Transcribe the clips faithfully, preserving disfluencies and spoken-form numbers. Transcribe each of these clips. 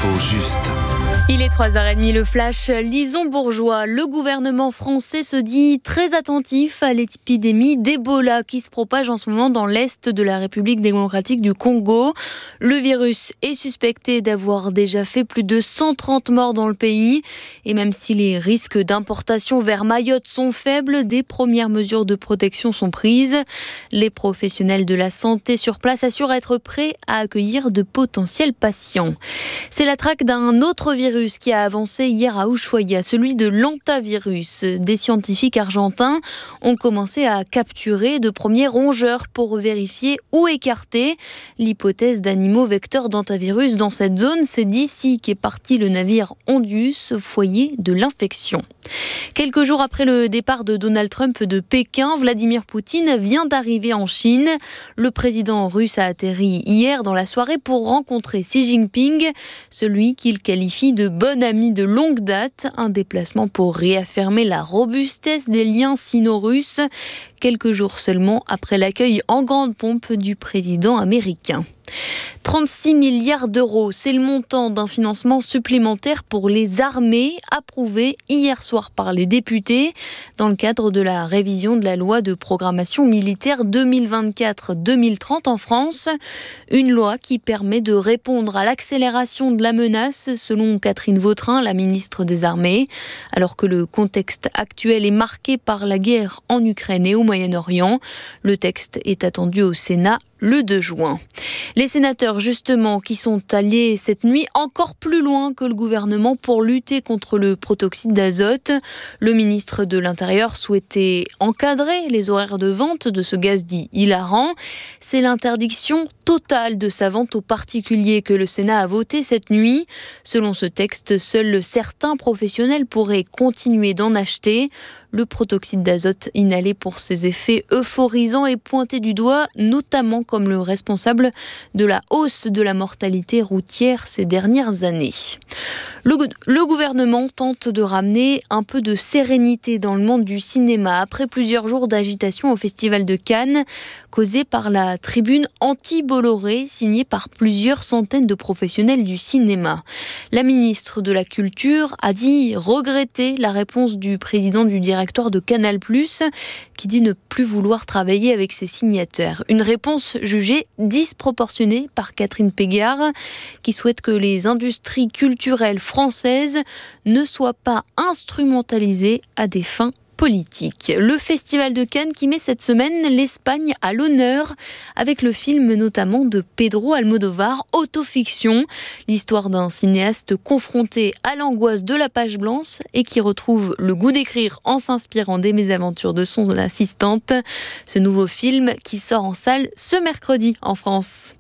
L'info juste. Il est trois heures trente, le flash. Lison Bourgeois, le gouvernement français se dit très attentif à l'épidémie d'Ebola qui se propage en ce moment dans l'est de la République démocratique du Congo. Le virus est suspecté d'avoir déjà fait plus de cent trente morts dans le pays. Et même si les risques d'importation vers Mayotte sont faibles, des premières mesures de protection sont prises. Les professionnels de la santé sur place assurent être prêts à accueillir de potentiels patients. C'est la traque d'un autre virus qui a avancé hier à Ushuaïa, celui de l'hantavirus. Des scientifiques argentins ont commencé à capturer de premiers rongeurs pour vérifier ou écarter l'hypothèse d'animaux vecteurs d'hantavirus dans cette zone. C'est d'ici qu'est parti le navire Hondius, foyer de l'infection. Quelques jours après le départ de Donald Trump de Pékin, Vladimir Poutine vient d'arriver en Chine. Le président russe a atterri hier dans la soirée pour rencontrer Xi Jinping, celui qu'il qualifie de bon ami de longue date. Un déplacement pour réaffirmer la robustesse des liens sino-russes, quelques jours seulement après l'accueil en grande pompe du président américain. trente-six milliards d'euros, c'est le montant d'un financement supplémentaire pour les armées approuvé hier soir par les députés dans le cadre de la révision de la loi de programmation militaire deux mille vingt-quatre deux mille trente en France. Une loi qui permet de répondre à l'accélération de la menace, selon Catherine Vautrin, la ministre des Armées, alors que le contexte actuel est marqué par la guerre en Ukraine et au Moyen-Orient. Le texte est attendu au Sénat le deux juin. Les sénateurs, justement, qui sont allés cette nuit encore plus loin que le gouvernement pour lutter contre le protoxyde d'azote. Le ministre de l'Intérieur souhaitait encadrer les horaires de vente de ce gaz dit hilarant. C'est l'interdiction totale de sa vente aux particuliers que le Sénat a voté cette nuit. Selon ce texte, seuls certains professionnels pourraient continuer d'en acheter. Le protoxyde d'azote inhalé pour ses effets euphorisants est pointé du doigt, notamment comme le responsable de la hausse de la mortalité routière ces dernières années. Le, le gouvernement tente de ramener un peu de sérénité dans le monde du cinéma après plusieurs jours d'agitation au Festival de Cannes, causée par la tribune anti-Bolloré signée par plusieurs centaines de professionnels du cinéma. La ministre de la Culture a dit regretter la réponse du président du directoire de Canal plus, qui dit ne plus vouloir travailler avec ses signataires. Une réponse jugée disproportionnée par Catherine Pégard, qui souhaite que les industries culturelles françaises ne soient pas instrumentalisées à des fins politique. Le Festival de Cannes qui met cette semaine l'Espagne à l'honneur avec le film notamment de Pedro Almodóvar, Autofiction, l'histoire d'un cinéaste confronté à l'angoisse de la page blanche et qui retrouve le goût d'écrire en s'inspirant des mésaventures de son assistante. Ce nouveau film qui sort en salle ce mercredi en France.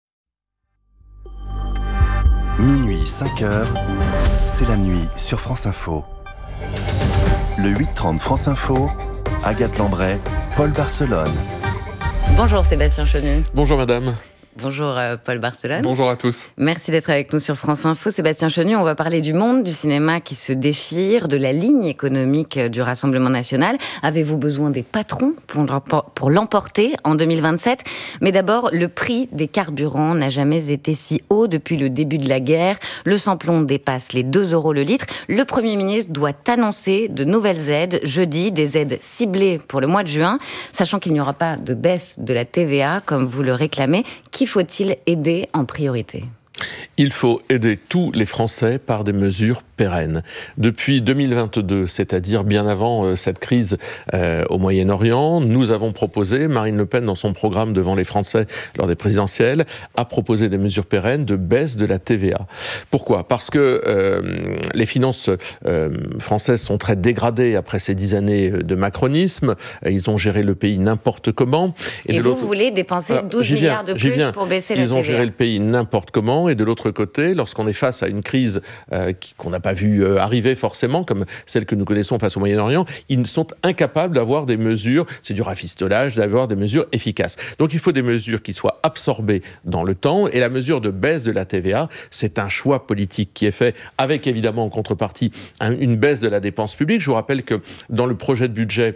Minuit, cinq heures, c'est la nuit sur France Info. Le huit trente France Info, Agathe Lambray, Paul Barcelone. Bonjour Sébastien Chenu. Bonjour madame. Bonjour euh, Paul Barcelone. Bonjour à tous. Merci d'être avec nous sur France Info. Sébastien Chenu, on va parler du monde du cinéma qui se déchire, de la ligne économique du Rassemblement national. Avez-vous besoin des patrons pour l'emporter en deux mille vingt-sept ? Mais d'abord, le prix des carburants n'a jamais été si haut depuis le début de la guerre. Le samplon dépasse les deux euros le litre. Le Premier ministre doit annoncer de nouvelles aides jeudi, des aides ciblées pour le mois de juin, sachant qu'il n'y aura pas de baisse de la T V A comme vous le réclamez. Qui faut-il aider en priorité ? Il faut aider tous les Français par des mesures pérennes. Depuis deux mille vingt-deux, c'est-à-dire bien avant euh, cette crise euh, au Moyen-Orient, nous avons proposé, Marine Le Pen dans son programme devant les Français lors des présidentielles, a proposé des mesures pérennes de baisse de la T V A. Pourquoi ? Parce que euh, les finances euh, françaises sont très dégradées après ces dix années de macronisme. Ils ont géré le pays n'importe comment. Et, Et vous, vous voulez dépenser Alors, douze milliards de plus pour baisser la T V A ? Ils ont géré le pays n'importe comment. Et de l'autre côté, lorsqu'on est face à une crise euh, qui, qu'on n'a pas pas vu euh, arriver forcément, comme celle que nous connaissons face au Moyen-Orient, ils sont incapables d'avoir des mesures, c'est du rafistolage, d'avoir des mesures efficaces. Donc il faut des mesures qui soient absorbées dans le temps, et la mesure de baisse de la T V A, c'est un choix politique qui est fait, avec évidemment en contrepartie un, une baisse de la dépense publique. Je vous rappelle que dans le projet de budget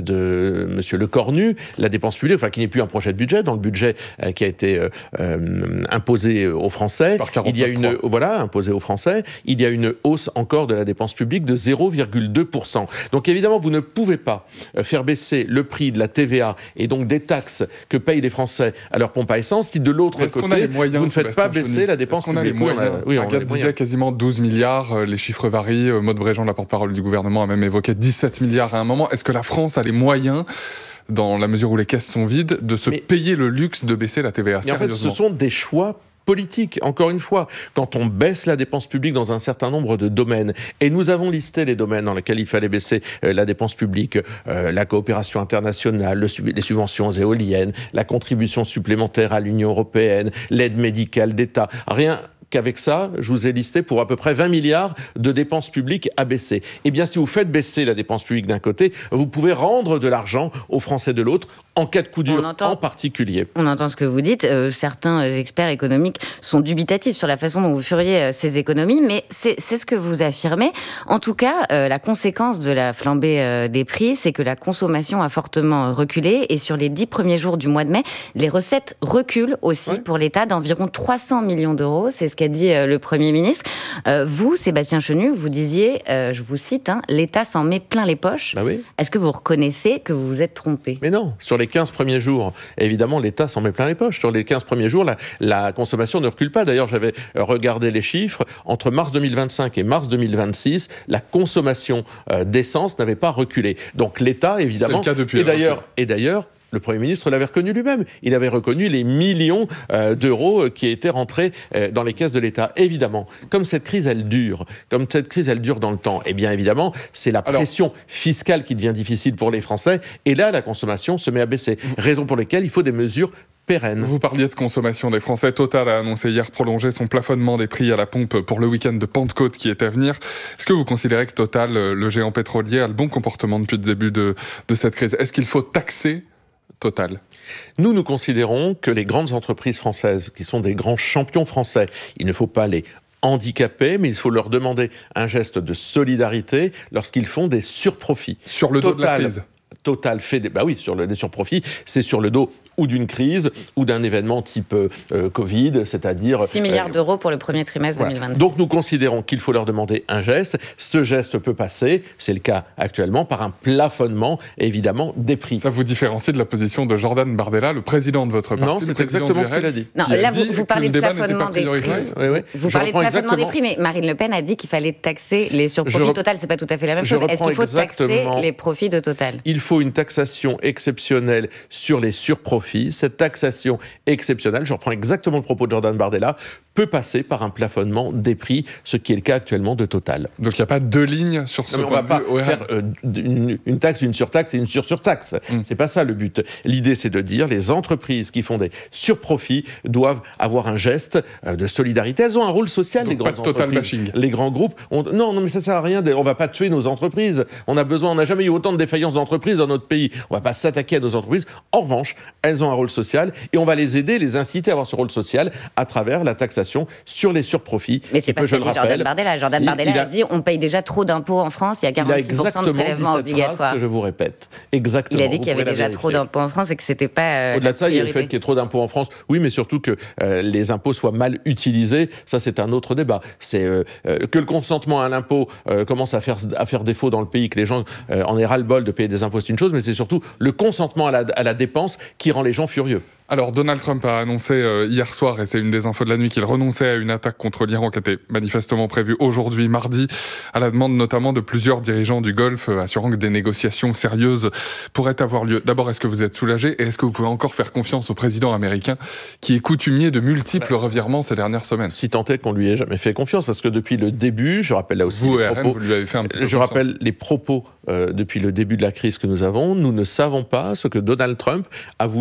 de M. Lecornu, la dépense publique, enfin qui n'est plus un projet de budget, dans le budget euh, qui a été euh, euh, imposé aux Français, il y a une voilà imposé aux Français, il y a une hausse encore de la dépense publique de zéro virgule deux pour cent. Donc évidemment, vous ne pouvez pas faire baisser le prix de la T V A et donc des taxes que payent les Français à leur pompe à essence si de l'autre côté, moyens, vous ne faites Sébastien pas baisser Chenu. la dépense Est-ce qu'on publique. a les moyens on a, oui, on Agathe disait quasiment douze milliards, les chiffres varient. Maud Bréjean, la porte-parole du gouvernement, a même évoqué dix-sept milliards à un moment. Est-ce que la France a les moyens, dans la mesure où les caisses sont vides, de se Mais... payer le luxe de baisser la T V A? Et en fait, ce sont des choix politique. Encore une fois, quand on baisse la dépense publique dans un certain nombre de domaines, et nous avons listé les domaines dans lesquels il fallait baisser euh, la dépense publique, euh, la coopération internationale, le, les subventions éoliennes, la contribution supplémentaire à l'Union européenne, l'aide médicale d'État, rien qu'avec ça, je vous ai listé pour à peu près vingt milliards de dépenses publiques à baisser. Eh bien, si vous faites baisser la dépense publique d'un côté, vous pouvez rendre de l'argent aux Français de l'autre, en cas de coup dur entend, en particulier. On entend ce que vous dites. Euh, certains experts économiques sont dubitatifs sur la façon dont vous feriez euh, ces économies, mais c'est, c'est ce que vous affirmez. En tout cas, euh, la conséquence de la flambée euh, des prix, c'est que la consommation a fortement reculé, et sur les dix premiers jours du mois de mai, les recettes reculent aussi ouais. pour l'État d'environ trois cents millions d'euros. C'est ce qu'a dit euh, le Premier ministre. Euh, vous, Sébastien Chenu, vous disiez, euh, je vous cite, hein, l'État s'en met plein les poches. Bah oui. Est-ce que vous reconnaissez que vous vous êtes trompé ? Mais non, sur les quinze premiers jours, évidemment, l'État s'en met plein les poches. Sur les quinze premiers jours, la, la consommation ne recule pas. D'ailleurs, j'avais regardé les chiffres. Entre mars deux mille vingt-cinq et mars deux mille vingt-six, la consommation euh, d'essence n'avait pas reculé. Donc l'État, évidemment... C'est le cas depuis. Et d'ailleurs, et d'ailleurs le Premier ministre l'avait reconnu lui-même. Il avait reconnu les millions euh, d'euros qui étaient rentrés euh, dans les caisses de l'État. Évidemment, comme cette crise, elle dure, comme cette crise, elle dure dans le temps, eh bien évidemment, c'est la pression Alors, fiscale qui devient difficile pour les Français. Et là, la consommation se met à baisser. Raison pour laquelle il faut des mesures pérennes. Vous parliez de consommation des Français. Total a annoncé hier prolonger son plafonnement des prix à la pompe pour le week-end de Pentecôte qui est à venir. Est-ce que vous considérez que Total, le géant pétrolier, a le bon comportement depuis le début de, de cette crise ? Est-ce qu'il faut taxer Total? Nous, nous considérons que les grandes entreprises françaises, qui sont des grands champions français, il ne faut pas les handicapés, mais il faut leur demander un geste de solidarité lorsqu'ils font des surprofits. Sur le dos Total, de la crise. Total fait des, bah oui, sur le, des surprofits, c'est sur le dos ou d'une crise ou d'un événement type euh, Covid, c'est-à-dire... six milliards euh, d'euros pour le premier trimestre voilà. deux mille vingt-six. Donc nous considérons qu'il faut leur demander un geste. Ce geste peut passer, c'est le cas actuellement, par un plafonnement, évidemment, des prix. Ça vous différencie de la position de Jordan Bardella, le président de votre parti. Non, c'est exactement ce qu'il a dit. Non, là, vous, vous parlez de plafonnement des prix. Oui, oui. Vous Je parlez de plafonnement exactement. des prix, mais Marine Le Pen a dit qu'il fallait taxer les surprofits. Re... Total, c'est pas tout à fait la même chose. Est-ce qu'il faut taxer les profits de Total ? Il faut une taxation exceptionnelle sur les surprofits. Cette taxation exceptionnelle, je reprends exactement le propos de Jordan Bardella, peut passer par un plafonnement des prix, ce qui est le cas actuellement de Total. Donc il n'y a pas deux lignes sur ce non, mais on ne va pas ouais. faire euh, une, une taxe, une surtaxe et une sur-surtaxe. Mm. C'est pas ça le but. L'idée, c'est de dire les entreprises qui font des surprofits doivent avoir un geste euh, de solidarité. Elles ont un rôle social, donc les grandes pas de total entreprises. Bashing. Les grands groupes. On... Non, non, mais ça sert à rien. De... On ne va pas tuer nos entreprises. On a besoin. On n'a jamais eu autant de défaillances d'entreprises dans notre pays. On ne va pas s'attaquer à nos entreprises. En revanche, elles ont un rôle social et on va les aider, les inciter à avoir ce rôle social à travers la taxation sur les surprofits. Mais c'est pas ce que dit Jordan Bardella. Jordan si, Bardella a... a dit on paye déjà trop d'impôts en France, il y a quarante-six pour cent de prélèvements obligatoires. Que je vous répète. Exactement. Il a dit qu'il y avait déjà trop d'impôts en France et que c'était pas. Euh, Au-delà de ça, il y a le fait qu'il y ait trop d'impôts en France. Oui, mais surtout que euh, les impôts soient mal utilisés. Ça, c'est un autre débat. C'est euh, euh, que le consentement à l'impôt euh, commence à faire, à faire défaut dans le pays, que les gens euh, en aient ras-le-bol de payer des impôts, c'est une chose, mais c'est surtout le consentement à la, à la dépense qui rend les gens furieux. Alors, Donald Trump a annoncé euh, hier soir, et c'est une des infos de la nuit, qu'il renonçait à une attaque contre l'Iran qui était manifestement prévue aujourd'hui, mardi, à la demande notamment de plusieurs dirigeants du Golfe, euh, assurant que des négociations sérieuses pourraient avoir lieu. D'abord, est-ce que vous êtes soulagé et est-ce que vous pouvez encore faire confiance au président américain qui est coutumier de multiples bah, revirements ces dernières semaines ? Si tant est qu'on lui ait jamais fait confiance, parce que depuis le début, je rappelle là aussi vous, les R N, propos, vous lui avez fait un petit peu je confiance. rappelle les propos euh, depuis le début de la crise que nous avons. Nous ne savons pas ce que Donald Trump a voulu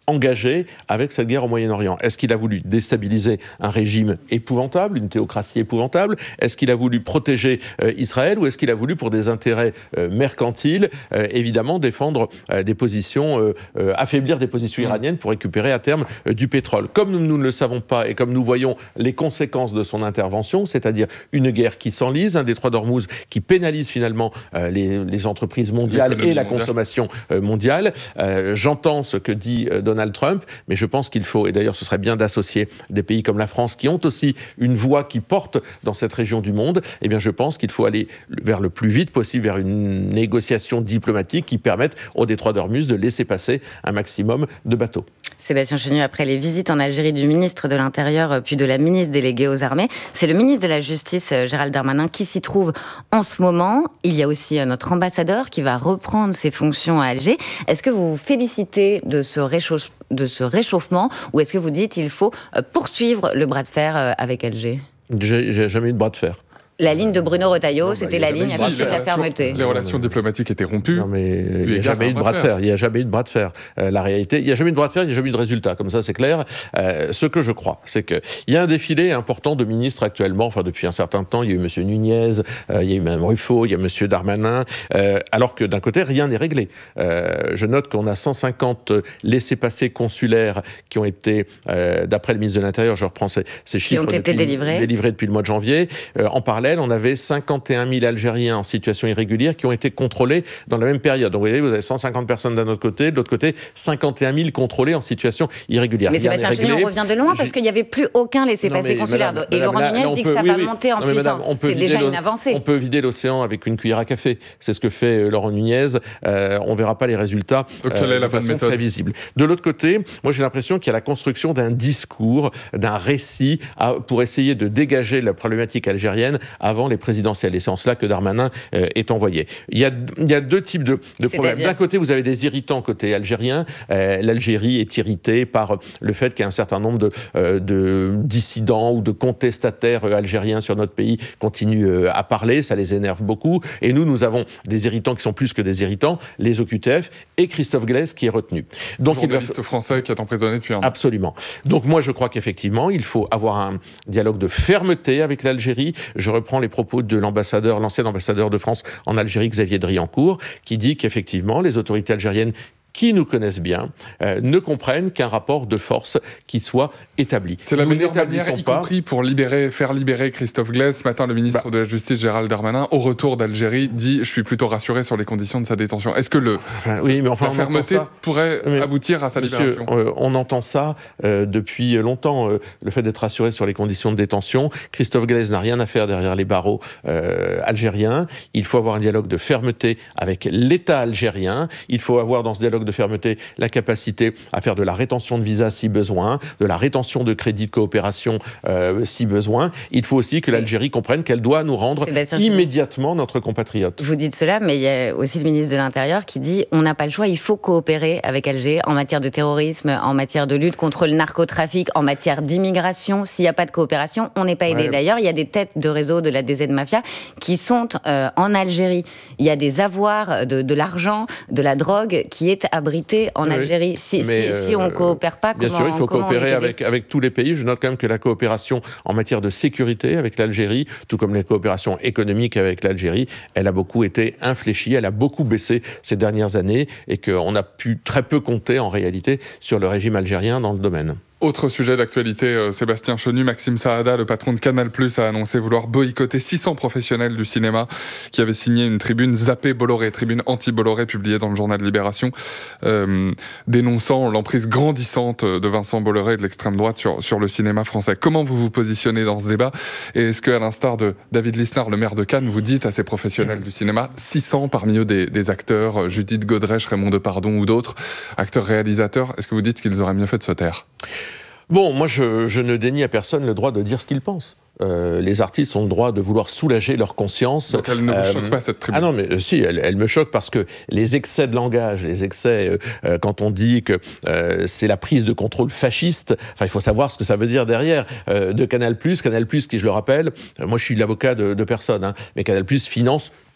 engagé avec cette guerre au Moyen-Orient. Est-ce qu'il a voulu déstabiliser un régime épouvantable, une théocratie épouvantable? Est-ce qu'il a voulu protéger euh, Israël ou est-ce qu'il a voulu, pour des intérêts euh, mercantiles, euh, évidemment défendre euh, des positions, euh, euh, affaiblir des positions iraniennes pour récupérer à terme euh, du pétrole? Comme nous, nous ne le savons pas et comme nous voyons les conséquences de son intervention, c'est-à-dire une guerre qui s'enlise, un détroit d'Ormuz qui pénalise finalement euh, les, les entreprises mondiales et la mondiale. consommation euh, mondiale, euh, j'entends ce que dit euh, Donald Trump, mais je pense qu'il faut, et d'ailleurs ce serait bien d'associer des pays comme la France qui ont aussi une voix qui porte dans cette région du monde, eh bien je pense qu'il faut aller vers le plus vite possible vers une négociation diplomatique qui permette au détroit d'Ormuz de laisser passer un maximum de bateaux. Sébastien Chenu, après les visites en Algérie du ministre de l'Intérieur puis de la ministre déléguée aux armées, c'est le ministre de la Justice, Gérald Darmanin, qui s'y trouve en ce moment. Il y a aussi notre ambassadeur qui va reprendre ses fonctions à Alger. Est-ce que vous vous félicitez de ce, réchauffe, de ce réchauffement ou est-ce que vous dites qu'il faut poursuivre le bras de fer avec Alger ? J'ai, j'ai jamais eu de bras de fer. La ligne de Bruno Retailleau, non, c'était bah, la ligne affichée de la fermeté. Les relations diplomatiques étaient rompues. Non, mais il n'y a jamais eu de bras de fer. Il n'y a jamais eu de bras de fer. Euh, la réalité, il n'y a jamais eu de bras de fer, il n'y a jamais eu de résultat. Comme ça, c'est clair. Euh, ce que je crois, c'est qu'il y a un défilé important de ministres actuellement. Enfin, depuis un certain temps, il y a eu M. Nunez, euh, il y a eu Mme Ruffo, il y a M. Darmanin. Euh, alors que d'un côté, rien n'est réglé. Euh, je note qu'on a cent cinquante laissez-passer consulaires qui ont été, euh, d'après le ministre de l'Intérieur, je reprends ces, ces chiffres, qui ont été depuis, délivrés. délivrés depuis le mois de janvier. Euh, en parallèle, on avait cinquante et un mille Algériens en situation irrégulière qui ont été contrôlés dans la même période. Donc vous voyez, vous avez cent cinquante personnes d'un autre côté, de l'autre côté, cinquante et un mille contrôlés en situation irrégulière. Mais Sébastien Chenu, on revient de loin parce qu'il n'y avait plus aucun laissez-passer consulaire. Madame, et Laurent Nunez dit que ça oui, va oui. monter en non, puissance. Madame, c'est déjà une avancée. On peut vider l'océan avec une cuillère à café. C'est ce que fait euh, Laurent Nunez. Euh, on ne verra pas les résultats Donc, quelle euh, est la de façon méthode très visible. De l'autre côté, moi j'ai l'impression qu'il y a la construction d'un discours, d'un récit à, pour essayer de dégager la problématique algérienne avant les présidentielles. Et c'est en cela que Darmanin euh, est envoyé. Il y a, il y a deux types de, de problèmes. D'un côté, vous avez des irritants côté algérien. Euh, L'Algérie est irritée par le fait qu'il y a un certain nombre de, euh, de dissidents ou de contestataires euh, algériens sur notre pays continuent euh, à parler. Ça les énerve beaucoup. Et nous, nous avons des irritants qui sont plus que des irritants, les O Q T F et Christophe Glaise qui est retenu. Donc, journaliste il va... français qui est emprisonné depuis un an. Absolument. Donc moi, je crois qu'effectivement, il faut avoir un dialogue de fermeté avec l'Algérie. Je reprends les propos de l'ambassadeur, l'ancien ambassadeur de France en Algérie, Xavier Driancourt, qui dit qu'effectivement, les autorités algériennes qui nous connaissent bien, euh, ne comprennent qu'un rapport de force qui soit établi. C'est la nous meilleure manière, y pas... compris pour libérer, faire libérer Christophe Glaise. Ce matin, le ministre bah... de la Justice, Gérald Darmanin, au retour d'Algérie, dit « Je suis plutôt rassuré sur les conditions de sa détention ». Est-ce que le, enfin, oui, mais enfin, la fermeté ça... pourrait mais, aboutir à sa monsieur, libération euh, On entend ça euh, depuis longtemps, euh, le fait d'être rassuré sur les conditions de détention. Christophe Glaise n'a rien à faire derrière les barreaux euh, algériens. Il faut avoir un dialogue de fermeté avec l'État algérien. Il faut avoir dans ce dialogue de fermeté la capacité à faire de la rétention de visa si besoin, de la rétention de crédits de coopération euh, si besoin. Il faut aussi que l'Algérie comprenne qu'elle doit nous rendre immédiatement notre compatriote. Vous dites cela, mais il y a aussi le ministre de l'Intérieur qui dit on n'a pas le choix, il faut coopérer avec Alger en matière de terrorisme, en matière de lutte contre le narcotrafic, en matière d'immigration. S'il n'y a pas de coopération, on n'est pas aidé. Ouais. D'ailleurs, il y a des têtes de réseau de la D Z Mafia qui sont euh, en Algérie. Il y a des avoirs, de, de l'argent, de la drogue qui est abrité en oui, Algérie. Si, si, euh, si on ne coopère pas, bien comment sûr, il faut coopérer avec, avec, avec tous les pays. Je note quand même que la coopération en matière de sécurité avec l'Algérie, tout comme la coopération économique avec l'Algérie, elle a beaucoup été infléchie, elle a beaucoup baissé ces dernières années et qu'on a pu très peu compter en réalité sur le régime algérien dans le domaine. Autre sujet d'actualité, euh, Sébastien Chenu, Maxime Saada, le patron de Canal+, a annoncé vouloir boycotter six cents professionnels du cinéma qui avaient signé une tribune zappée Bolloré, tribune anti-Bolloré publiée dans le journal Libération, euh, dénonçant l'emprise grandissante de Vincent Bolloré et de l'extrême droite sur, sur le cinéma français. Comment vous vous positionnez dans ce débat ? Et est-ce qu'à l'instar de David Lisnard, le maire de Cannes, vous dites à ces professionnels du cinéma, six cents parmi eux des, des acteurs, Judith Godrèche, Raymond Depardon ou d'autres, acteurs-réalisateurs, est-ce que vous dites qu'ils auraient mieux fait de se taire ? Bon, moi, je, je ne dénie à personne le droit de dire ce qu'il pense. Euh, les artistes ont le droit de vouloir soulager leur conscience. Donc elle ne vous euh, choque pas, cette tribune ? Ah non, mais euh, si, elle, elle me choque parce que les excès de langage, les excès, euh, euh, quand on dit que euh, c'est la prise de contrôle fasciste, enfin, il faut savoir ce que ça veut dire derrière, euh, de Canal+. Canal+, qui, je le rappelle, euh, moi je suis l'avocat de, de personne, hein, mais Canal+ finance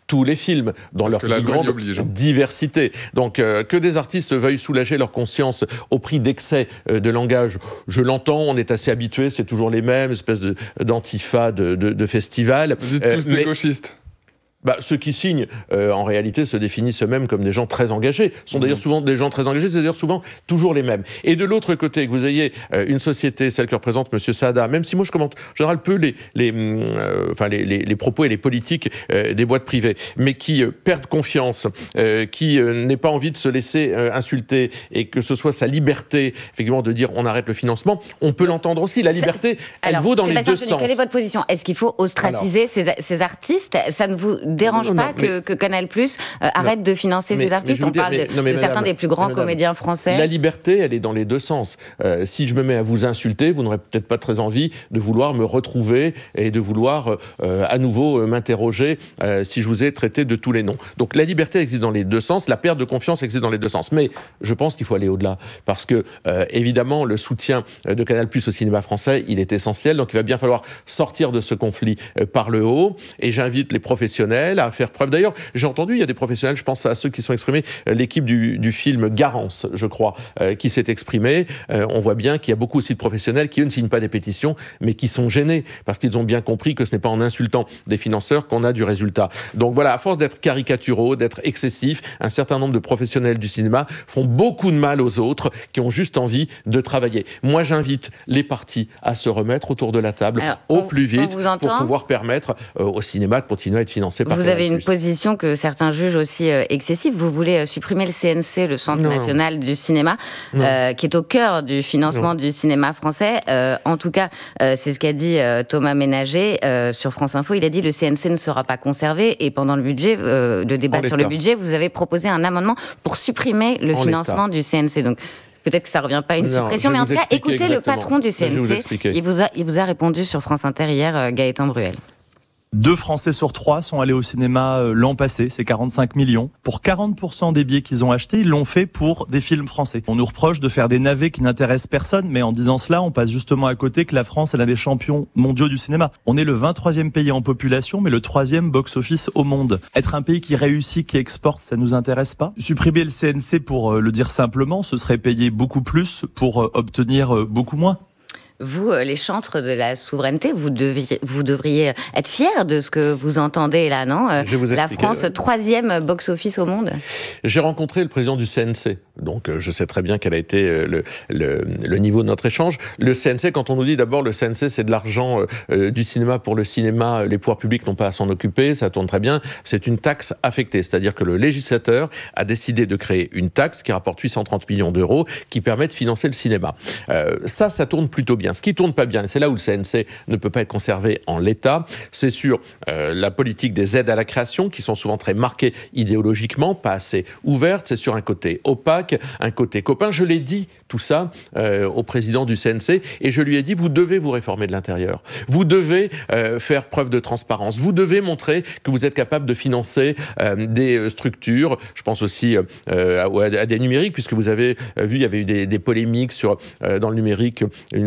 tous les films dans Parce leur plus grande oblige, hein. diversité. Donc euh, que des artistes veuillent soulager leur conscience au prix d'excès euh, de langage, je l'entends, on est assez habitué, c'est toujours les mêmes espèces de, d'antifa de, de, de festivals. Vous dites tous euh, des gauchistes. Bah, ceux qui signent, euh, en réalité, se définissent eux-mêmes comme des gens très engagés. Ce sont mmh. d'ailleurs souvent des gens très engagés, c'est d'ailleurs souvent toujours les mêmes. Et de l'autre côté, que vous ayez euh, une société, celle que représente M. Saada, même si moi je commente en général peu les, les, euh, enfin, les, les, les propos et les politiques euh, des boîtes privées, mais qui euh, perdent confiance, euh, qui euh, n'aient pas envie de se laisser euh, insulter, et que ce soit sa liberté, effectivement, de dire on arrête le financement, on peut l'entendre aussi. La liberté, elle Alors, vaut dans Sébastien les deux Chenu, sens. Quelle est votre position ? Est-ce qu'il faut ostraciser Alors, ces, ces artistes ? Ça ne vous dérange non, non, pas non, que, mais, que Canal+ euh, arrête de financer mais, ces artistes ? On dire, parle mais, de, non, mais de madame, certains des plus grands madame, comédiens français. La liberté, elle est dans les deux sens. Euh, si je me mets à vous insulter, vous n'aurez peut-être pas très envie de vouloir me retrouver et de vouloir euh, à nouveau euh, m'interroger euh, si je vous ai traité de tous les noms. Donc la liberté existe dans les deux sens, la perte de confiance existe dans les deux sens. Mais je pense qu'il faut aller au-delà. Parce que, euh, évidemment, le soutien de Canal+ au cinéma français, il est essentiel. Donc il va bien falloir sortir de ce conflit euh, par le haut. Et j'invite les professionnels à faire preuve. D'ailleurs, j'ai entendu, il y a des professionnels, je pense à ceux qui sont exprimés, l'équipe du, du film Garance, je crois, euh, qui s'est exprimée. Euh, on voit bien qu'il y a beaucoup aussi de professionnels qui, eux, ne signent pas des pétitions, mais qui sont gênés, parce qu'ils ont bien compris que ce n'est pas en insultant des financeurs qu'on a du résultat. Donc voilà, à force d'être caricaturaux, d'être excessifs, un certain nombre de professionnels du cinéma font beaucoup de mal aux autres qui ont juste envie de travailler. Moi, j'invite les partis à se remettre autour de la table Alors, au on, plus vite pour pouvoir permettre euh, au cinéma de continuer à être financé par Vous avez une position que certains jugent aussi euh, excessive. Vous voulez euh, supprimer le C N C, le Centre non. national du cinéma, euh, qui est au cœur du financement non. du cinéma français. Euh, en tout cas, euh, c'est ce qu'a dit euh, Thomas Ménager euh, sur France Info. Il a dit le C N C ne sera pas conservé. Et pendant le budget, euh, le débat sur le budget, vous avez proposé un amendement pour supprimer le en financement l'état. du C N C. Donc, peut-être que ça ne revient pas à une non, suppression, mais en tout cas, écoutez exactement. le patron du C N C. Il vous, a, il vous a répondu sur France Inter hier, euh, Gaëtan Bruel. Deux Français sur trois sont allés au cinéma l'an passé, c'est quarante-cinq millions. Pour quarante pour cent des billets qu'ils ont achetés, ils l'ont fait pour des films français. On nous reproche de faire des navets qui n'intéressent personne, mais en disant cela, on passe justement à côté que la France est l'un des champions mondiaux du cinéma. On est le vingt-troisième pays en population, mais le troisième box-office au monde. Être un pays qui réussit, qui exporte, ça nous intéresse pas. Supprimer le C N C, pour le dire simplement, ce serait payer beaucoup plus pour obtenir beaucoup moins. Vous, les chantres de la souveraineté, vous devriez, vous devriez être fiers de ce que vous entendez là, non ? Je vais vous expliquer, La France, ouais. troisième box-office au monde. J'ai rencontré le président du C N C, donc je sais très bien quel a été le, le, le niveau de notre échange. Le C N C, quand on nous dit d'abord le C N C, c'est de l'argent euh, du cinéma pour le cinéma, les pouvoirs publics n'ont pas à s'en occuper, ça tourne très bien, c'est une taxe affectée, c'est-à-dire que le législateur a décidé de créer une taxe qui rapporte huit cent trente millions d'euros, qui permet de financer le cinéma. Euh, ça, ça tourne plutôt bien. Ce qui tourne pas bien, et c'est là où le C N C ne peut pas être conservé en l'état, c'est sur euh, la politique des aides à la création, qui sont souvent très marquées idéologiquement, pas assez ouvertes, c'est sur un côté opaque, un côté copain. Je l'ai dit, tout ça, euh, au président du C N C, et je lui ai dit, vous devez vous réformer de l'intérieur. Vous devez euh, faire preuve de transparence. Vous devez montrer que vous êtes capable de financer euh, des structures. Je pense aussi euh, à, à des numériques, puisque vous avez vu, il y avait eu des, des polémiques sur, euh, dans le numérique,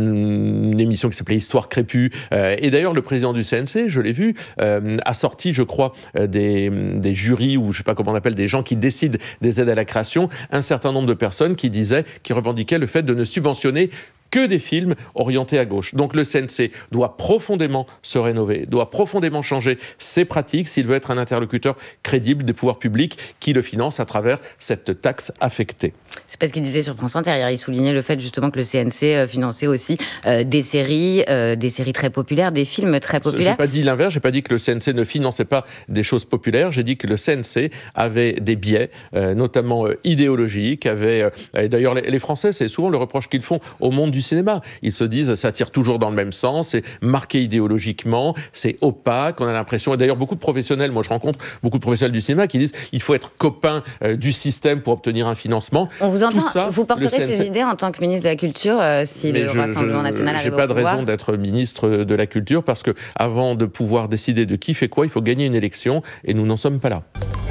une une émission qui s'appelait Histoire crépue. Euh, et d'ailleurs, le président du C N C, je l'ai vu, euh, a sorti, je crois, euh, des, des jurys, ou je ne sais pas comment on appelle, des gens qui décident des aides à la création, un certain nombre de personnes qui disaient, qui revendiquaient le fait de ne subventionner que des films orientés à gauche. Donc le C N C doit profondément se rénover, doit profondément changer ses pratiques s'il veut être un interlocuteur crédible des pouvoirs publics qui le financent à travers cette taxe affectée. C'est parce qu'il disait sur France Inter, il soulignait le fait justement que le C N C finançait aussi euh, des séries, euh, des séries très populaires, des films très populaires. J'ai pas dit l'inverse, j'ai pas dit que le C N C ne finançait pas des choses populaires, j'ai dit que le C N C avait des biais, euh, notamment euh, idéologiques, avait, euh, et d'ailleurs les, les Français, c'est souvent le reproche qu'ils font au monde du cinéma. Ils se disent, ça tire toujours dans le même sens, c'est marqué idéologiquement, c'est opaque, on a l'impression, et d'ailleurs beaucoup de professionnels, moi je rencontre beaucoup de professionnels du cinéma qui disent, il faut être copain euh, du système pour obtenir un financement. On vous entend, ça, vous porterez ces idées en tant que ministre de la Culture euh, si Mais le je, Rassemblement je, national arrive au pouvoir. J'ai pas de raison d'être ministre de la Culture parce que avant de pouvoir décider de qui fait quoi, il faut gagner une élection et nous n'en sommes pas là.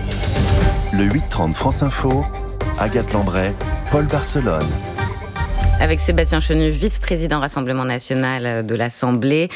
Le huit trente France Info, Agathe Lambray, Paul Barcelone. Avec Sébastien Chenu, vice-président Rassemblement National de l'Assemblée,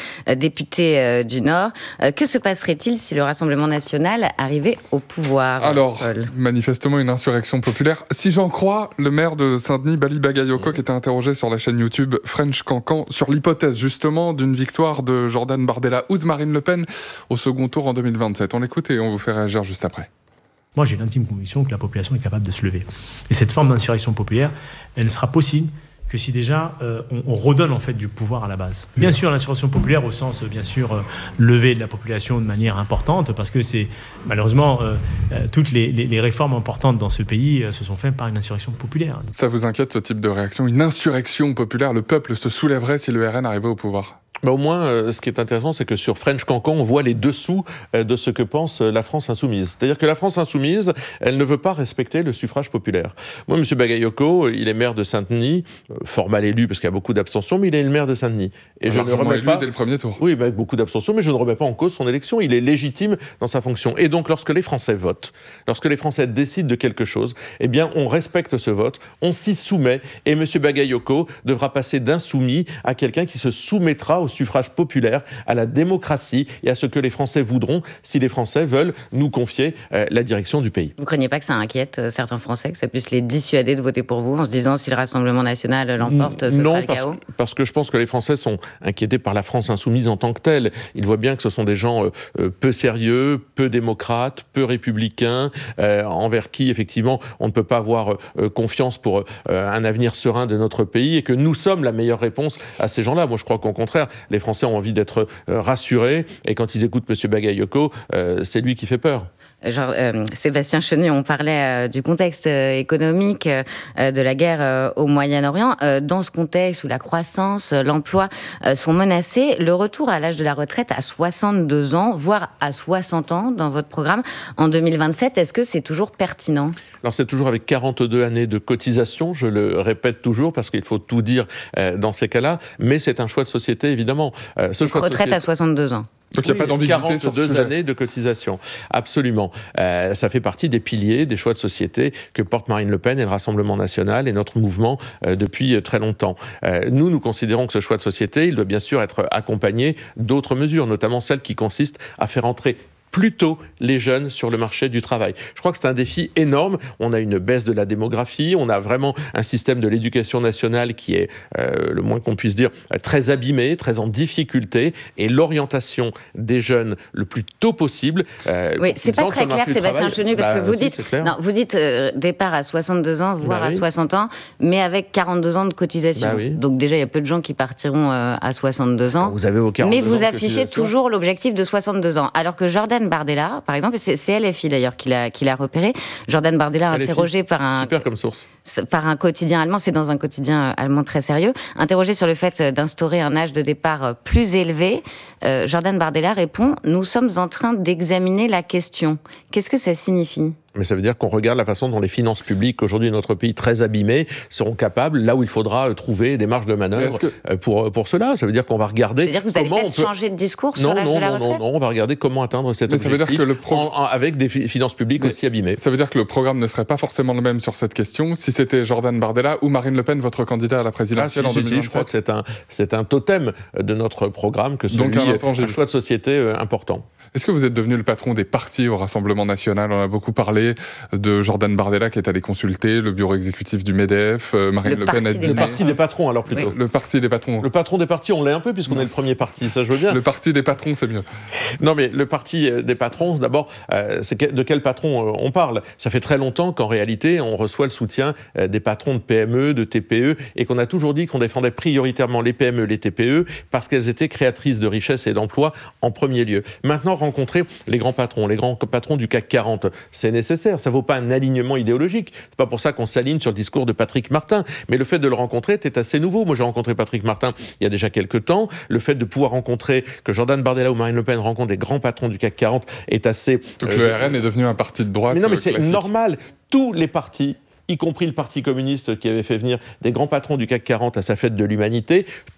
député du Nord. Que se passerait-il si le Rassemblement National arrivait au pouvoir? Alors, Paul manifestement une insurrection populaire. Si j'en crois le maire de Saint-Denis, Bali Bagayoko, qui était interrogé sur la chaîne YouTube French Cancan sur l'hypothèse justement d'une victoire de Jordan Bardella ou de Marine Le Pen au second tour en deux mille vingt-sept. On l'écoute et on vous fait réagir juste après. Moi, j'ai l'intime conviction que la population est capable de se lever. Et cette forme d'insurrection populaire, elle ne sera possible que si déjà euh, on, on redonne en fait du pouvoir à la base. Bien sûr, l'insurrection populaire au sens, bien sûr, euh, lever de la population de manière importante, parce que c'est malheureusement euh, euh, toutes les, les, les réformes importantes dans ce pays euh, se sont faites par une insurrection populaire. Ça vous inquiète ce type de réaction? Une insurrection populaire, le peuple se soulèverait si le R N arrivait au pouvoir? Bah au moins, euh, ce qui est intéressant, c'est que sur French Cancan, on voit les dessous euh, de ce que pense euh, la France insoumise. C'est-à-dire que la France insoumise, elle ne veut pas respecter le suffrage populaire. Moi, M. Bagayoko, il est maire de Saint-Denis, euh, fort mal élu parce qu'il y a beaucoup d'abstention, mais il est le maire de Saint-Denis. Et je ne remets élu pas dès le premier tour. Oui, mais avec beaucoup d'abstention, mais je ne remets pas en cause son élection. Il est légitime dans sa fonction. Et donc, lorsque les Français votent, lorsque les Français décident de quelque chose, eh bien, on respecte ce vote, on s'y soumet, et M. Bagayoko devra passer d'insoumis à quelqu'un qui se soumettra au suffrage populaire, à la démocratie et à ce que les Français voudront si les Français veulent nous confier euh, la direction du pays. Vous ne craignez pas que ça inquiète euh, certains Français, que ça puisse les dissuader de voter pour vous en se disant si le Rassemblement National l'emporte, ce non, sera le parce, chaos? parce que je pense que les Français sont inquiétés par la France insoumise en tant que telle. Ils voient bien que ce sont des gens euh, peu sérieux, peu démocrates, peu républicains, euh, envers qui, effectivement, on ne peut pas avoir euh, confiance pour euh, un avenir serein de notre pays et que nous sommes la meilleure réponse à ces gens-là. Moi, je crois qu'au contraire, les Français ont envie d'être euh, rassurés et quand ils écoutent M. Bagayoko, euh, c'est lui qui fait peur. Genre, euh, Sébastien Chenu, on parlait euh, du contexte euh, économique euh, de la guerre euh, au Moyen-Orient. Euh, dans ce contexte où la croissance, euh, l'emploi euh, sont menacés, le retour à l'âge de la retraite à soixante-deux ans, voire à soixante ans dans votre programme en deux mille vingt-sept, est-ce que c'est toujours pertinent? Alors c'est toujours avec quarante-deux années de cotisation, je le répète toujours parce qu'il faut tout dire euh, dans ces cas-là, mais c'est un choix de société évidemment. Euh, ce choix retraite de société... à soixante-deux ans. Donc il n'y a pas d'ambiguïté sur ce sujet. quarante-deux années de cotisation, absolument. Euh, ça fait partie des piliers, des choix de société que portent Marine Le Pen et le Rassemblement National et notre mouvement euh, depuis très longtemps. Euh, nous, nous considérons que ce choix de société, il doit bien sûr être accompagné d'autres mesures, notamment celles qui consistent à faire entrer plutôt les jeunes sur le marché du travail. Je crois que c'est un défi énorme. On a une baisse de la démographie, on a vraiment un système de l'éducation nationale qui est, euh, le moins qu'on puisse dire, très abîmé, très en difficulté, et l'orientation des jeunes le plus tôt possible. Euh, oui, c'est pas très clair, Sébastien Chenu, parce bah, que vous dites, si, non, vous dites euh, départ à soixante-deux ans, voire bah, oui. à soixante ans, mais avec quarante-deux ans de cotisation. Bah, oui. Donc déjà, il y a peu de gens qui partiront euh, à soixante-deux ans. Vous avez vos quarante-deux mais vous ans affichez toujours l'objectif de soixante-deux ans, alors que Jordan Bardella, par exemple, c'est, c'est L F I d'ailleurs qui l'a, qui l'a repéré. Jordan Bardella, interrogé par un, super comme source. par un quotidien allemand, c'est dans un quotidien allemand très sérieux, interrogé sur le fait d'instaurer un âge de départ plus élevé, euh, Jordan Bardella répond « Nous sommes en train d'examiner la question ». Qu'est-ce que ça signifie ? Mais ça veut dire qu'on regarde la façon dont les finances publiques, aujourd'hui notre pays très abîmé, seront capables, là où il faudra trouver des marges de manœuvre que... pour, pour cela. Ça veut dire qu'on va regarder... C'est-à-dire que vous allez peut-être peut... changer de discours non, sur l'âge non, de la non, retraite ? Non, non, on va regarder comment atteindre cet Mais objectif ça veut dire que le pro... en, en, avec des fi- finances publiques Mais aussi abîmées. Ça veut dire que le programme ne serait pas forcément le même sur cette question si c'était Jordan Bardella ou Marine Le Pen, votre candidat à la présidentielle ah, si, en deux mille vingt-sept. Si, je crois que c'est un, c'est un totem de notre programme que celui, Donc un, un choix de société euh, important. Est-ce que vous êtes devenu le patron des partis au Rassemblement National ? On a beaucoup parlé de Jordan Bardella qui est allé consulter le bureau exécutif du MEDEF, euh, Marine Le, Le Pen a dit... Le parti des patrons, alors plutôt. Oui. Le parti des patrons. Le patron des partis, on l'est un peu puisqu'on non. est le premier parti, ça je veux bien. Le parti des patrons, c'est mieux. Non mais le parti des patrons, d'abord, euh, c'est que, de quel patron euh, on parle ? Ça fait très longtemps qu'en réalité, on reçoit le soutien euh, des patrons de P M E, de T P E, et qu'on a toujours dit qu'on défendait prioritairement les P M E, les T P E, parce qu'elles étaient créatrices de richesse et d'emplois en premier lieu. Maintenant, rencontrer les grands patrons, les grands patrons du C A C quarante, c'est nécessaire. Ça ne vaut pas un alignement idéologique. C'est pas pour ça qu'on s'aligne sur le discours de Patrick Martin. Mais le fait de le rencontrer était assez nouveau. Moi, j'ai rencontré Patrick Martin il y a déjà quelques temps. Le fait de pouvoir rencontrer, que Jordan Bardella ou Marine Le Pen rencontrent des grands patrons du C A C quarante est assez... Donc euh, le R N est devenu un parti de droite. Mais non, mais classique. C'est normal. Tous les partis, y compris le Parti communiste qui avait fait venir des grands patrons du C A C quarante à sa fête de l'humanité,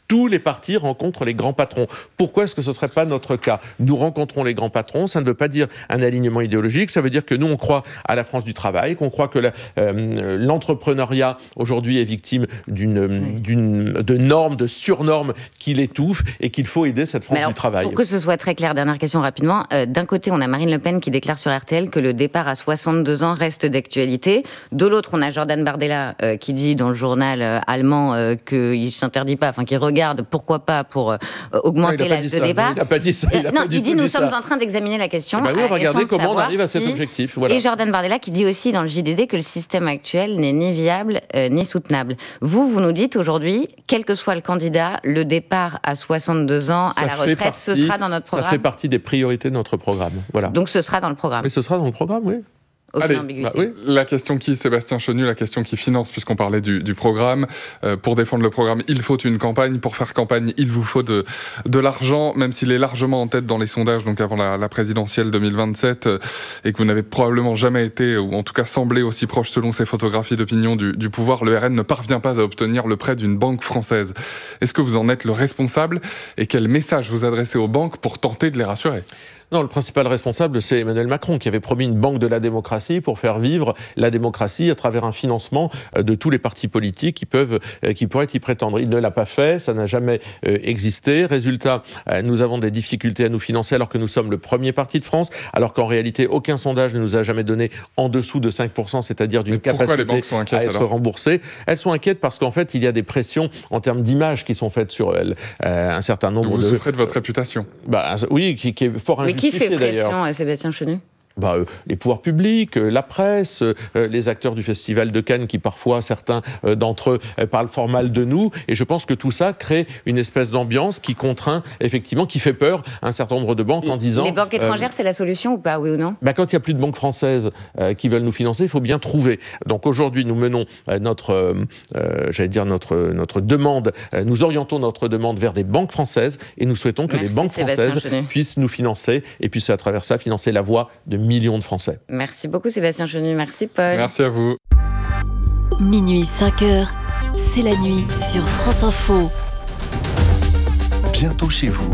tous les partis rencontrent les grands patrons. Pourquoi est-ce que ce ne serait pas notre cas ? Nous rencontrons les grands patrons, ça ne veut pas dire un alignement idéologique, ça veut dire que nous, on croit à la France du travail, qu'on croit que la, euh, l'entrepreneuriat, aujourd'hui, est victime d'une, oui. d'une, de normes, de surnormes qui l'étouffent et qu'il faut aider cette France alors, du travail. Pour que ce soit très clair, dernière question rapidement. Euh, d'un côté, on a Marine Le Pen qui déclare sur R T L que le départ à soixante-deux ans reste d'actualité. De l'autre, on a Jordan Bardella euh, qui dit dans le journal euh, allemand euh, qu'il ne s'interdit pas, enfin qu'il regarde pourquoi pas pour euh, augmenter l'âge de départ. Il n'a pas dit ça. Il, euh, non, il dit nous sommes ça. en train d'examiner la question. Eh ben oui, regardez comment on arrive à cet si... objectif. Voilà. Et Jordan Bardella qui dit aussi dans le J D D que le système actuel n'est ni viable euh, ni soutenable. Vous, vous nous dites aujourd'hui, quel que soit le candidat, le départ à soixante-deux ans ça à la retraite, partie, ce sera dans notre programme. Ça fait partie des priorités de notre programme. Voilà. Donc ce sera dans le programme. Mais ce sera dans le programme, oui. Aucune Allez, ambiguïté. bah oui. La question qui, Sébastien Chenu, la question qui finance, puisqu'on parlait du, du programme. Euh, pour défendre le programme, il faut une campagne. Pour faire campagne, il vous faut de, de l'argent, même s'il est largement en tête dans les sondages, donc avant la, la présidentielle deux mille vingt-sept, euh, et que vous n'avez probablement jamais été, ou en tout cas semblé aussi proche selon ces photographies d'opinion du, du pouvoir, le R N ne parvient pas à obtenir le prêt d'une banque française. Est-ce que vous en êtes le responsable ? Et quel message vous adressez aux banques pour tenter de les rassurer ? Non, le principal responsable, c'est Emmanuel Macron, qui avait promis une banque de la démocratie pour faire vivre la démocratie à travers un financement de tous les partis politiques qui peuvent, qui pourraient y prétendre. Il ne l'a pas fait, ça n'a jamais existé. Résultat, nous avons des difficultés à nous financer alors que nous sommes le premier parti de France, alors qu'en réalité, aucun sondage ne nous a jamais donné en dessous de cinq pour cent, c'est-à-dire d'une capacité les banques sont inquiètes, à être alors remboursées. Elles sont inquiètes parce qu'en fait, il y a des pressions en termes d'image qui sont faites sur elles. Euh, un certain nombre vous de... Vous souffrez de votre réputation. Bah, oui, qui, qui est fort injustifiée. Mais qui fait pression, d'ailleurs. Sébastien Chenu ? Bah, euh, les pouvoirs publics, euh, la presse, euh, les acteurs du Festival de Cannes qui parfois, certains euh, d'entre eux, euh, parlent fort mal de nous. Et je pense que tout ça crée une espèce d'ambiance qui contraint, effectivement, qui fait peur à un certain nombre de banques en disant... Les banques étrangères, euh, c'est la solution ou pas, oui ou non ? bah, quand il n'y a plus de banques françaises euh, qui veulent nous financer, il faut bien trouver. Donc aujourd'hui, nous menons euh, notre, euh, euh, j'allais dire notre, notre demande, euh, nous orientons notre demande vers des banques françaises et nous souhaitons que Merci, les banques Sébastien françaises Chenu. puissent nous financer et puissent à travers ça financer la voie de millions de Français. Merci beaucoup Sébastien Chenu, merci Paul. Merci à vous. Minuit cinq heures, c'est la nuit sur France Info. Bientôt chez vous.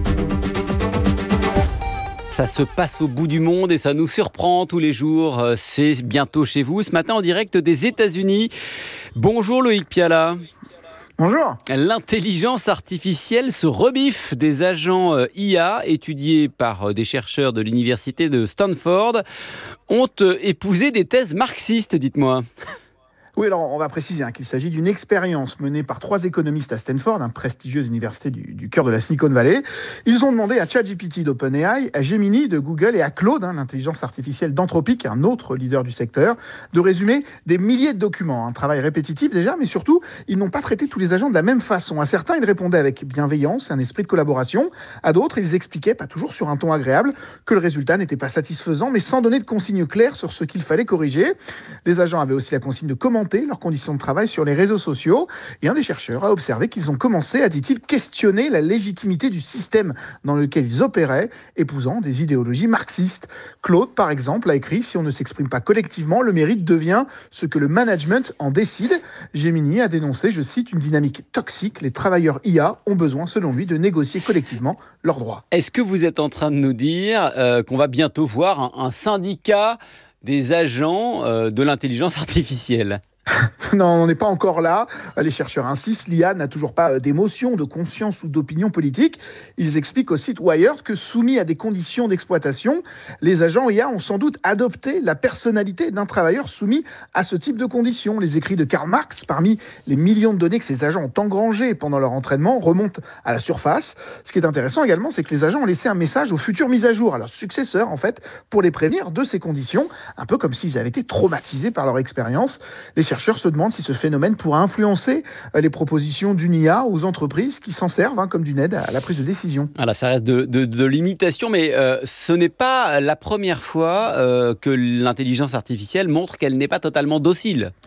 Ça se passe au bout du monde et ça nous surprend tous les jours. C'est bientôt chez vous. Ce matin en direct des États-Unis. Bonjour Loïc Piala. Bonjour. L'intelligence artificielle se rebiffe. Des agents I A étudiés par des chercheurs de l'université de Stanford ont épousé des thèses marxistes, dites-moi. Oui, alors on va préciser hein, qu'il s'agit d'une expérience menée par trois économistes à Stanford, une prestigieuse université du, du cœur de la Silicon Valley. Ils ont demandé à ChatGPT d'OpenAI, à Gemini de Google et à Claude, hein, l'intelligence artificielle d'Anthropic, un autre leader du secteur, de résumer des milliers de documents. Un travail répétitif déjà, mais surtout, ils n'ont pas traité tous les agents de la même façon. À certains, ils répondaient avec bienveillance, un esprit de collaboration. À d'autres, ils expliquaient, pas toujours sur un ton agréable, que le résultat n'était pas satisfaisant, mais sans donner de consignes claires sur ce qu'il fallait corriger. Les agents avaient aussi la consigne de commenter leurs conditions de travail sur les réseaux sociaux. Et un des chercheurs a observé qu'ils ont commencé, a dit-il, questionner la légitimité du système dans lequel ils opéraient, épousant des idéologies marxistes. Claude, par exemple, a écrit « Si on ne s'exprime pas collectivement, le mérite devient ce que le management en décide ». Gemini a dénoncé, je cite, une dynamique toxique. Les travailleurs I A ont besoin, selon lui, de négocier collectivement leurs droits. Est-ce que vous êtes en train de nous dire euh, qu'on va bientôt voir un, un syndicat des agents euh, de l'intelligence artificielle ? Non, on n'est pas encore là. Les chercheurs insistent, l'I A n'a toujours pas d'émotion, de conscience ou d'opinion politique. Ils expliquent au site Wired que soumis à des conditions d'exploitation, les agents I A ont sans doute adopté la personnalité d'un travailleur soumis à ce type de conditions. Les écrits de Karl Marx, parmi les millions de données que ces agents ont engrangées pendant leur entraînement, remontent à la surface. Ce qui est intéressant également, c'est que les agents ont laissé un message aux futures mises à jour, à leurs successeurs en fait, pour les prévenir de ces conditions, un peu comme s'ils avaient été traumatisés par leur expérience. Les chercheurs se demandent si ce phénomène pourra influencer les propositions d'une I A aux entreprises qui s'en servent hein, comme d'une aide à la prise de décision. Voilà, ça reste de, de, de l'imitation, mais euh, ce n'est pas la première fois euh, que l'intelligence artificielle montre qu'elle n'est pas totalement docile.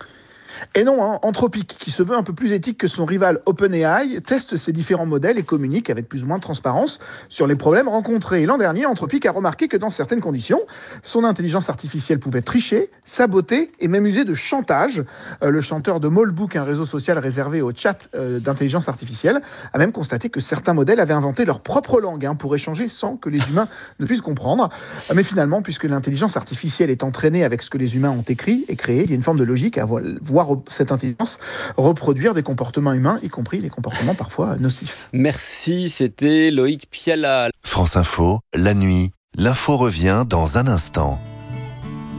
Et non, hein, Anthropic, qui se veut un peu plus éthique que son rival OpenAI, teste ses différents modèles et communique avec plus ou moins de transparence sur les problèmes rencontrés. Et l'an dernier, Anthropic a remarqué que dans certaines conditions, son intelligence artificielle pouvait tricher, saboter et même user de chantage. Euh, le chanteur de Molebook, un réseau social réservé au chat euh, d'intelligence artificielle, a même constaté que certains modèles avaient inventé leur propre langue hein, pour échanger sans que les humains ne puissent comprendre. Mais finalement, puisque l'intelligence artificielle est entraînée avec ce que les humains ont écrit et créé, il y a une forme de logique à voir cette intelligence reproduire des comportements humains, y compris des comportements parfois nocifs. Merci, c'était Loïc Piala. France Info, la nuit, l'info revient dans un instant.